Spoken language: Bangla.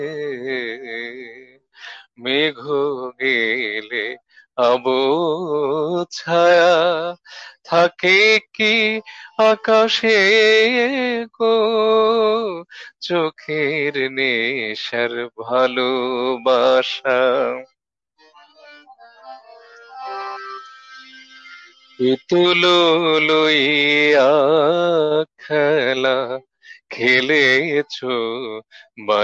মেঘ গেলে আবু ছায়া থাকে কি আকাশে গো, চোখের নেশার ভালোবাসা। পুতুল লইয়া খেলা খেলেছো